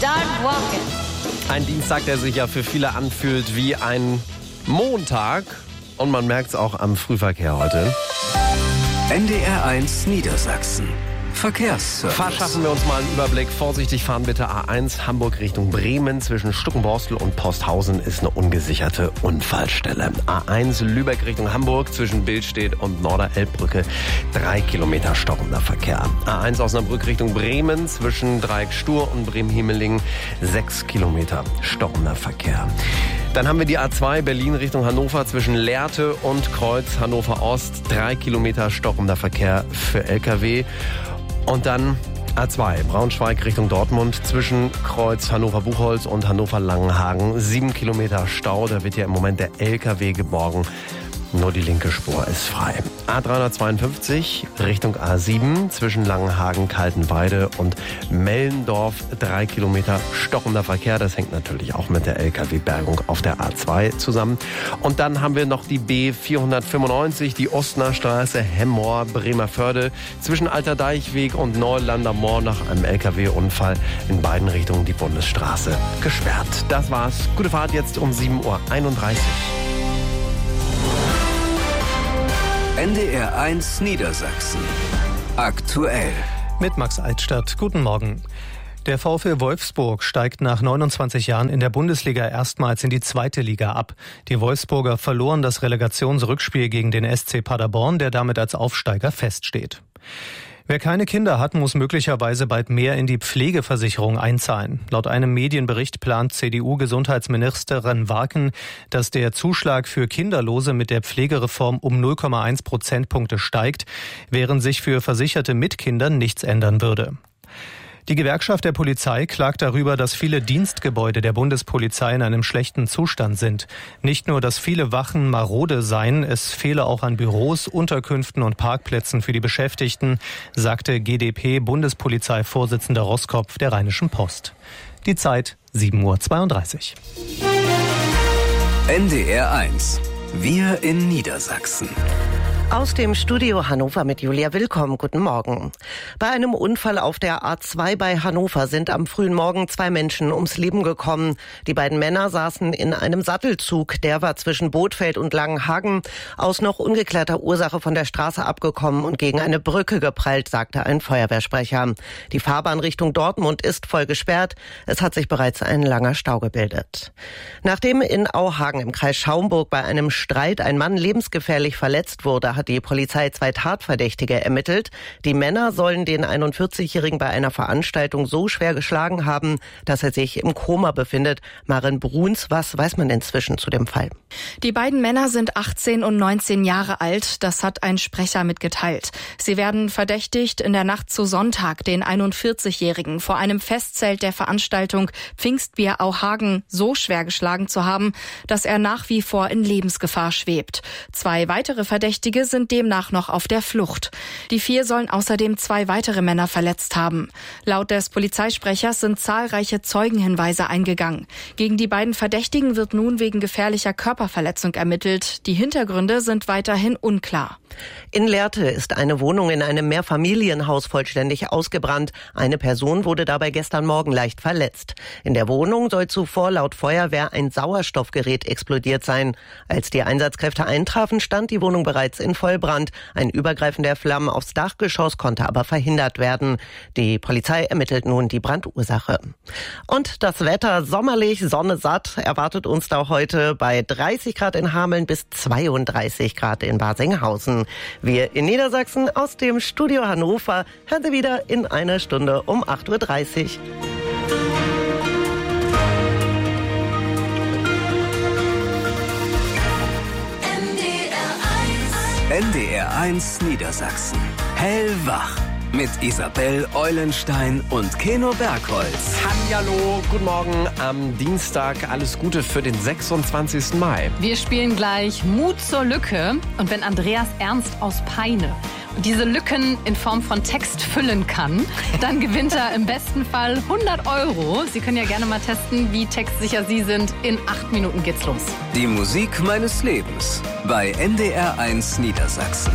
Start walking. Ein Dienstag, der sich ja für viele anfühlt wie ein Montag. Und man merkt es auch am Frühverkehr heute. NDR 1 Niedersachsen. Verkehrsservice. Verschaffen wir uns mal einen Überblick. Vorsichtig fahren bitte. A1 Hamburg Richtung Bremen. Zwischen Stuckenborstel und Posthausen ist eine ungesicherte Unfallstelle. A1 Lübeck Richtung Hamburg. Zwischen Billstedt und Norderelbbrücke 3 Kilometer stockender Verkehr. A1 Osnabrück Richtung Bremen. Zwischen Dreieck Stur und Bremen-Hiemeling 6 Kilometer stockender Verkehr. Dann haben wir die A2 Berlin Richtung Hannover zwischen Lehrte und Kreuz Hannover Ost. 3 Kilometer stockender Verkehr für LKW. Und dann A2 Braunschweig Richtung Dortmund zwischen Kreuz Hannover-Buchholz und Hannover-Langenhagen. 7 Kilometer Stau, da wird ja im Moment der LKW geborgen. Nur die linke Spur ist frei. A352 Richtung A7 zwischen Langenhagen, Kaltenweide und Mellendorf 3 Kilometer stockender Verkehr. Das hängt natürlich auch mit der LKW-Bergung auf der A2 zusammen. Und dann haben wir noch die B495, die Ostner Straße, Hemmoor, Bremervörde zwischen Alter Deichweg und Neulander Moor nach einem LKW-Unfall in beiden Richtungen die Bundesstraße gesperrt. Das war's. Gute Fahrt jetzt um 7:31 Uhr. NDR 1 Niedersachsen. Aktuell. Mit Max Altstadt. Guten Morgen. Der VfL Wolfsburg steigt nach 29 Jahren in der Bundesliga erstmals in die zweite Liga ab. Die Wolfsburger verloren das Relegationsrückspiel gegen den SC Paderborn, der damit als Aufsteiger feststeht. Wer keine Kinder hat, muss möglicherweise bald mehr in die Pflegeversicherung einzahlen. Laut einem Medienbericht plant CDU-Gesundheitsministerin Warken, dass der Zuschlag für Kinderlose mit der Pflegereform um 0,1 Prozentpunkte steigt, während sich für Versicherte mit Kindern nichts ändern würde. Die Gewerkschaft der Polizei klagt darüber, dass viele Dienstgebäude der Bundespolizei in einem schlechten Zustand sind. Nicht nur, dass viele Wachen marode seien, es fehle auch an Büros, Unterkünften und Parkplätzen für die Beschäftigten, sagte GdP-Bundespolizeivorsitzender Roskopf der Rheinischen Post. Die Zeit 7:32 Uhr. NDR 1. Wir in Niedersachsen. Aus dem Studio Hannover mit Julia Willkommen. Guten Morgen. Bei einem Unfall auf der A2 bei Hannover sind am frühen Morgen 2 Menschen ums Leben gekommen. Die beiden Männer saßen in einem Sattelzug. Der war zwischen Bothfeld und Langenhagen aus noch ungeklärter Ursache von der Straße abgekommen und gegen eine Brücke geprallt, sagte ein Feuerwehrsprecher. Die Fahrbahn Richtung Dortmund ist voll gesperrt. Es hat sich bereits ein langer Stau gebildet. Nachdem in Auhagen im Kreis Schaumburg bei einem Streit ein Mann lebensgefährlich verletzt wurde, hat die Polizei 2 Tatverdächtige ermittelt. Die Männer sollen den 41-Jährigen bei einer Veranstaltung so schwer geschlagen haben, dass er sich im Koma befindet. Maren Bruns, was weiß man inzwischen zu dem Fall? Die beiden Männer sind 18 und 19 Jahre alt. Das hat ein Sprecher mitgeteilt. Sie werden verdächtigt, in der Nacht zu Sonntag den 41-Jährigen vor einem Festzelt der Veranstaltung Pfingstbier Auhagen so schwer geschlagen zu haben, dass er nach wie vor in Lebensgefahr schwebt. 2 weitere Verdächtige sind demnach noch auf der Flucht. Die 4 sollen außerdem 2 weitere Männer verletzt haben. Laut des Polizeisprechers sind zahlreiche Zeugenhinweise eingegangen. Gegen die beiden Verdächtigen wird nun wegen gefährlicher Körperverletzung ermittelt. Die Hintergründe sind weiterhin unklar. In Lehrte ist eine Wohnung in einem Mehrfamilienhaus vollständig ausgebrannt. Eine Person wurde dabei gestern Morgen leicht verletzt. In der Wohnung soll zuvor laut Feuerwehr ein Sauerstoffgerät explodiert sein. Als die Einsatzkräfte eintrafen, stand die Wohnung bereits in Vollbrand. Ein Übergreifen der Flammen aufs Dachgeschoss konnte aber verhindert werden. Die Polizei ermittelt nun die Brandursache. Und das Wetter sommerlich, Sonne satt, erwartet uns da heute bei 30 Grad in Hameln bis 32 Grad in Barsinghausen. Wir in Niedersachsen aus dem Studio Hannover hören Sie wieder in einer Stunde um 8:30 Uhr. NDR 1 Niedersachsen. Hellwach. Mit Isabel Eulenstein und Keno Bergholz. Hallihallo, guten Morgen am Dienstag. Alles Gute für den 26. Mai. Wir spielen gleich Mut zur Lücke. Und wenn Andreas Ernst aus Peine diese Lücken in Form von Text füllen kann, dann gewinnt er im besten Fall 100 €. Sie können ja gerne mal testen, wie textsicher Sie sind. In 8 Minuten geht's los. Die Musik meines Lebens bei NDR 1 Niedersachsen.